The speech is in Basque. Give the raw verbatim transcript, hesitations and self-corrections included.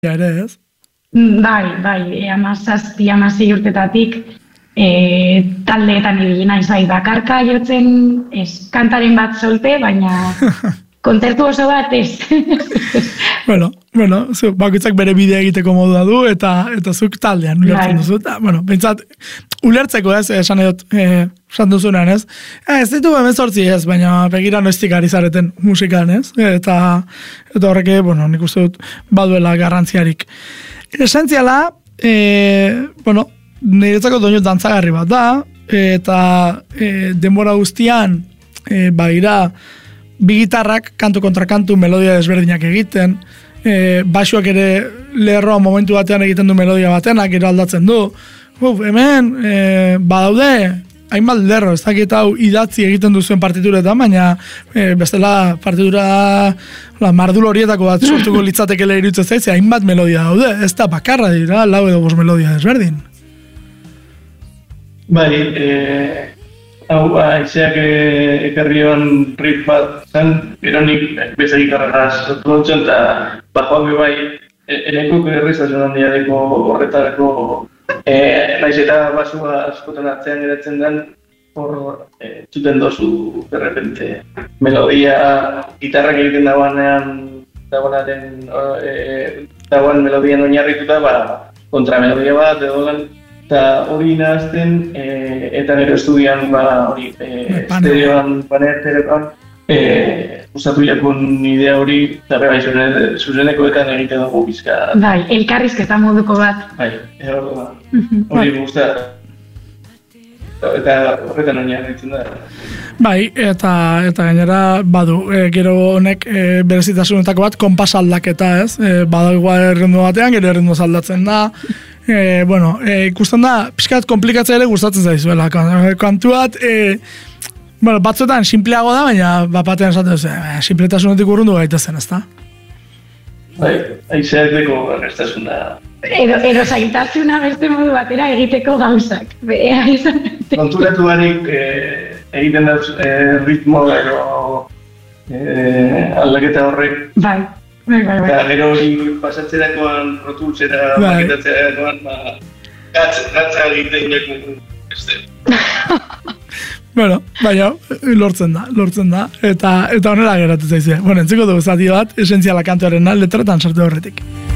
ere, ez? Bai, bai, amazazpi, amasei urtetatik e, taldeetan ibili naiz, bai, bakarka jotzen, ez, kantaren bat solte, baina kontzertu oso bat ez. Bueno, bueno, zu, bakoitzak bere bidea egiteko modua du, eta eta zuk taldean ulertzen duzu. Eta, bueno, pentsat, ulertzeko ez, esan edot, eh, esan duzunan ez. Eh, ez ditu hemezortzi ez, baina begira noiztik ari zareten musikan ez. Eta, eta horreke, bueno, nik uste dut baduela garrantziarik. Esentziala, eh, bueno, niretzako doinu dantzagarri bat da, eta eh, denbora guztian, eh, baira, bi gitarrak, kantu kontra kantu, melodia desberdinak egiten, e, baixuak ere lerroa momentu batean egiten du melodia batenak, gero aldatzen du. Uf, hemen, e, badaude, hainbat lerro, ez dakit hau idatzi egiten duzuen partituretan, baina e, bestela partitura la, mardul horietako bat sortuko litzatekele iruditzen zaiz, hainbat melodia daude, ez da bakarra dira, lau edo bost melodia desberdin. Bai, eh... Hau, aizeak ekarrioan riff bat zen, gero nik bezak ikarregaz sortu eta bajoan bai, eneko errezasun handia deko horretarako, e, naiz eta basua askotan atzean geratzen den, hor e, txuten dozu, berrepente, melodia, gitarrak egiten dagoanean, dagoenaren, e, dagoen melodian oinarrituta, ba, kontramelodia bat, edo lan, eta hori nahazten, e, eta nire estudian, ba, hori, e, estereoan, paneteretan, e, gustatu jakun idea hori, eta bai, zuzenekoetan egiten dugu bizka. Bai, elkarrizketa moduko bat. Bai, hori guztat. Eta horretan oinarritzen da. Bai, eta eta gainera badu, e, gero honek e, berezitasunetako bat konpas aldaketa, ez? E, badu igual errendu batean, gero errendu aldatzen da. E, bueno, e, ikusten da, pixkat komplikatzea ere gustatzen zaizuela. Kantu bat, e, bueno, batzuetan simpleago da, baina bat batean esaten duzu, e, simpletasunetik urrundu gaitezen, ez da? Bai, aizeak deko errestasuna. Edo, edo zailtasuna beste modu batera egiteko gauzak. Berea izan. Konturatu barik e, egiten da e, ritmo edo e, aldaketa horrek. Bai. Bai, bai, bai. Eta gero hori pasatzerakoan, rotutzera, maketatzerakoan, ba, gatza egiten jakun beste. Bueno, baina, lortzen da, lortzen da, eta eta honela geratzen zaizue. Bueno, entziko dugu zati bat, esentziala kantuaren letretan sartu horretik.